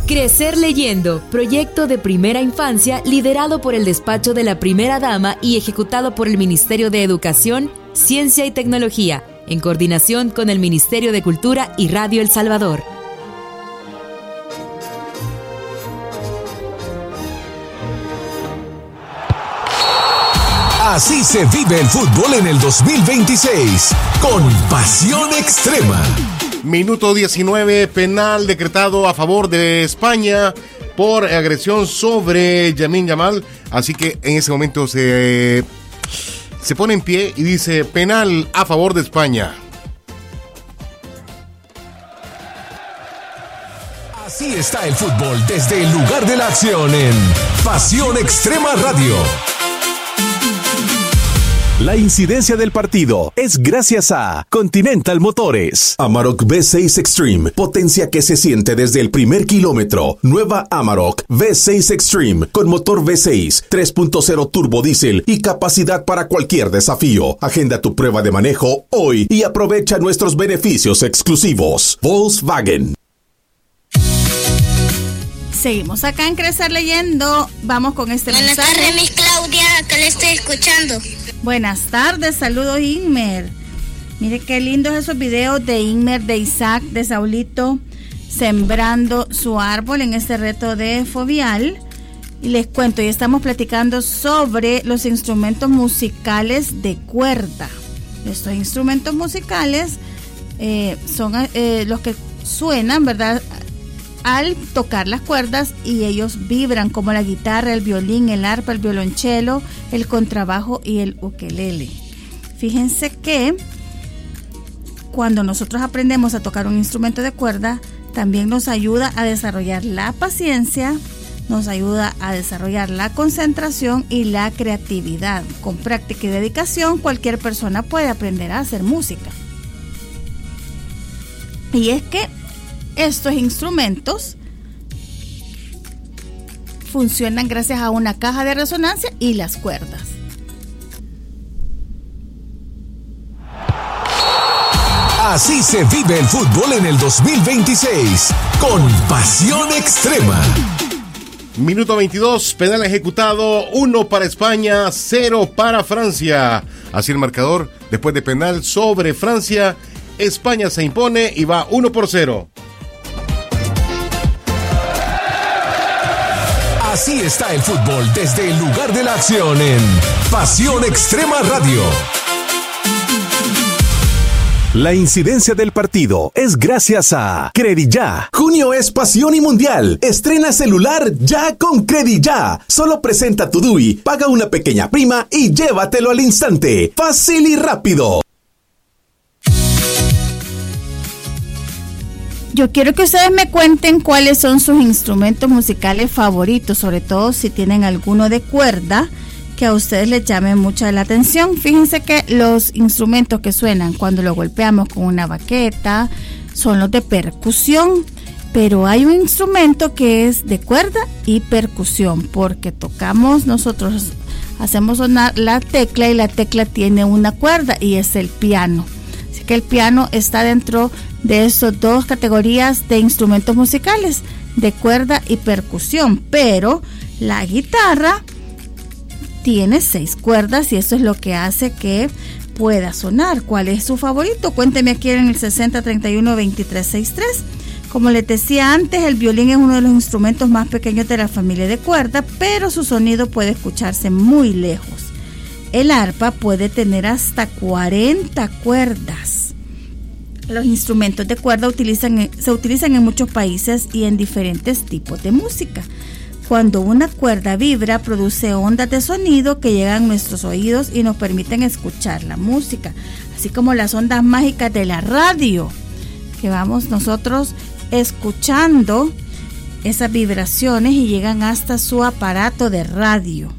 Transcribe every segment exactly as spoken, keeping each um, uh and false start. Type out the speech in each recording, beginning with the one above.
Crecer Leyendo, proyecto de primera infancia liderado por el despacho de la primera dama y ejecutado por el Ministerio de Educación, Ciencia y Tecnología, en coordinación con el Ministerio de Cultura y Radio El Salvador. Así se vive el fútbol en el dos mil veintiséis, con pasión extrema. Minuto diecinueve, penal decretado a favor de España por agresión sobre Lamine Yamal. Así que en ese momento se, se pone en pie y dice penal a favor de España. Así está el fútbol desde el lugar de la acción en Pasión Extrema Radio. La incidencia del partido es gracias a Continental Motores. Amarok V seis Extreme, potencia que se siente desde el primer kilómetro. Nueva Amarok V seis Extreme, con motor V seis, tres punto cero turbo diésel y capacidad para cualquier desafío. Agenda tu prueba de manejo hoy y aprovecha nuestros beneficios exclusivos. Volkswagen. Seguimos acá en Crecer Leyendo. Vamos con este Buenas mensaje. Buenas tardes, Miss Claudia, que le estoy escuchando. Buenas tardes, saludos Inmer. Mire qué lindos esos videos de Inmer, de Isaac, de Saulito, sembrando su árbol en este reto de Fovial. Y les cuento, y estamos platicando sobre los instrumentos musicales de cuerda. Estos instrumentos musicales eh, son eh, los que suenan, ¿verdad?, al tocar las cuerdas, y ellos vibran, como la guitarra, el violín, el arpa, el violonchelo, el contrabajo y el ukelele. Fíjense que cuando nosotros aprendemos a tocar un instrumento de cuerda, también nos ayuda a desarrollar la paciencia, nos ayuda a desarrollar la concentración y la creatividad. Con práctica y dedicación, cualquier persona puede aprender a hacer música. Y es que estos instrumentos funcionan gracias a una caja de resonancia y las cuerdas. Así se vive el fútbol en el dos mil veintiséis, con pasión extrema. Minuto veintidós, penal ejecutado, uno para España, cero para Francia. Así el marcador, después de penal sobre Francia, España se impone y va uno por cero. Así está el fútbol desde el lugar de la acción en Pasión Extrema Radio. La incidencia del partido es gracias a Crediyá. Junio es pasión y mundial. Estrena celular ya con Crediyá. Solo presenta tu D U I, paga una pequeña prima y llévatelo al instante. Fácil y rápido. Yo quiero que ustedes me cuenten cuáles son sus instrumentos musicales favoritos, sobre todo si tienen alguno de cuerda que a ustedes les llame mucho la atención. Fíjense que los instrumentos que suenan cuando lo golpeamos con una baqueta son los de percusión, pero hay un instrumento que es de cuerda y percusión, porque tocamos nosotros, hacemos sonar la tecla y la tecla tiene una cuerda y es el piano. Así que el piano está dentro de estas dos categorías de instrumentos musicales, de cuerda y percusión, pero la guitarra tiene seis cuerdas y eso es lo que hace que pueda sonar. ¿Cuál es su favorito? Cuénteme aquí en el sesenta treinta y uno veintitrés sesenta y tres. Como les decía antes, el violín es uno de los instrumentos más pequeños de la familia de cuerda, pero su sonido puede escucharse muy lejos. El arpa puede tener hasta cuarenta cuerdas. Los instrumentos de cuerda utilizan, se utilizan en muchos países y en diferentes tipos de música. Cuando una cuerda vibra, produce ondas de sonido que llegan a nuestros oídos y nos permiten escuchar la música, así como las ondas mágicas de la radio, que vamos nosotros escuchando esas vibraciones y llegan hasta su aparato de radio.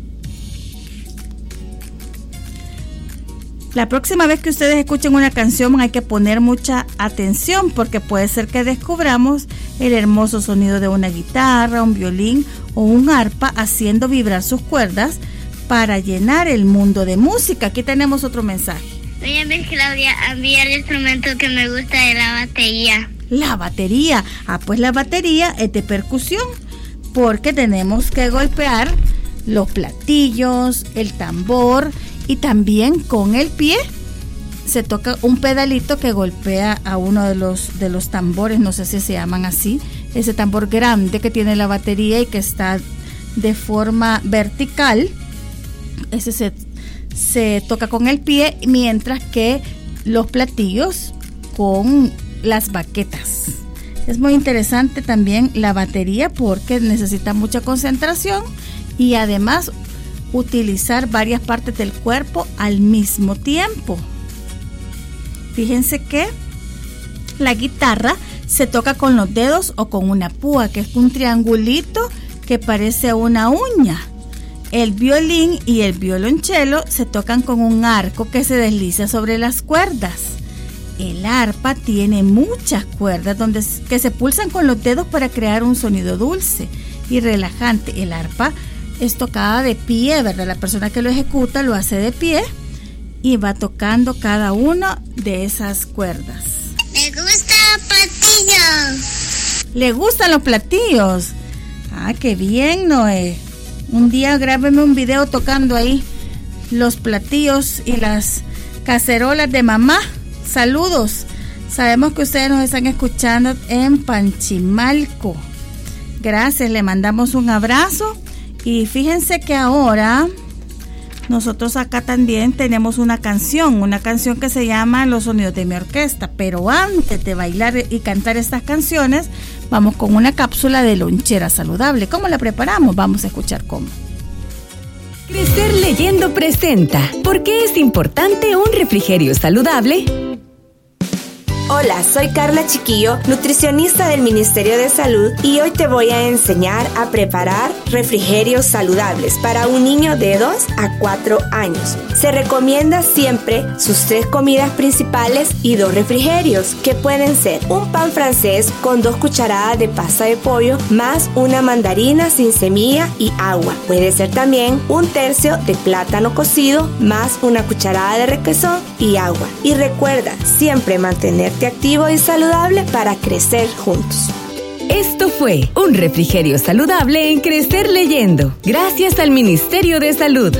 La próxima vez que ustedes escuchen una canción hay que poner mucha atención, porque puede ser que descubramos el hermoso sonido de una guitarra, un violín o un arpa haciendo vibrar sus cuerdas para llenar el mundo de música. Aquí tenemos otro mensaje. Doña Miss Claudia, a mí el instrumento que me gusta es la batería. La batería. Ah, pues la batería es de percusión, porque tenemos que golpear los platillos, el tambor, y también con el pie se toca un pedalito que golpea a uno de los de los tambores, no sé si se llaman así, ese tambor grande que tiene la batería y que está de forma vertical. Ese se, se toca con el pie, mientras que los platillos con las baquetas. Es muy interesante también la batería porque necesita mucha concentración y además utilizar varias partes del cuerpo al mismo tiempo. Fíjense que la guitarra se toca con los dedos o con una púa, que es un triangulito que parece una uña. El violín y el violonchelo se tocan con un arco que se desliza sobre las cuerdas. El arpa tiene muchas cuerdas donde, que se pulsan con los dedos para crear un sonido dulce y relajante. El arpa es tocada de pie, ¿verdad? La persona que lo ejecuta lo hace de pie y va tocando cada una de esas cuerdas. Me gustan los platillos. ¿Le gustan los platillos? Ah, qué bien, Noé. Un día grábeme un video tocando ahí los platillos y las cacerolas de mamá. Saludos. Sabemos que ustedes nos están escuchando en Panchimalco. Gracias, le mandamos un abrazo. Y fíjense que ahora nosotros acá también tenemos una canción, una canción que se llama Los Sonidos de mi Orquesta. Pero antes de bailar y cantar estas canciones, vamos con una cápsula de lonchera saludable. ¿Cómo la preparamos? Vamos a escuchar cómo. Crecer Leyendo presenta ¿Por qué es importante un refrigerio saludable? Hola, soy Carla Chiquillo, nutricionista del Ministerio de Salud, y hoy te voy a enseñar a preparar refrigerios saludables para un niño de dos a cuatro años. Se recomienda siempre sus tres comidas principales y dos refrigerios, que pueden ser un pan francés con dos cucharadas de pasta de pollo, más una mandarina sin semilla y agua. Puede ser también un tercio de plátano cocido, más una cucharada de requesón y agua. Y recuerda, siempre mantenerte activo y saludable para crecer juntos. Esto fue un refrigerio saludable en Crecer Leyendo, gracias al Ministerio de Salud.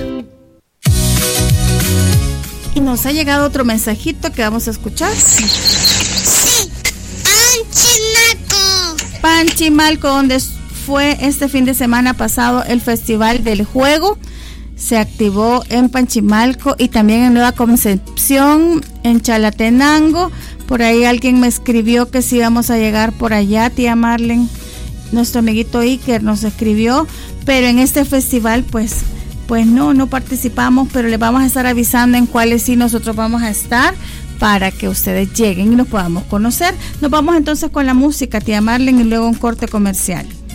Y nos ha llegado otro mensajito que vamos a escuchar. Sí, Panchimalco. Panchimalco, donde fue este fin de semana pasado el Festival del Juego. Se activó en Panchimalco y también en Nueva Concepción, en Chalatenango. Por ahí alguien me escribió que si íbamos a llegar por allá, tía Marlene. Nuestro amiguito Iker nos escribió, pero en este festival pues, pues no, no participamos, pero les vamos a estar avisando en cuáles sí nosotros vamos a estar para que ustedes lleguen y nos podamos conocer. Nos vamos entonces con la música, tía Marlene, y luego un corte comercial.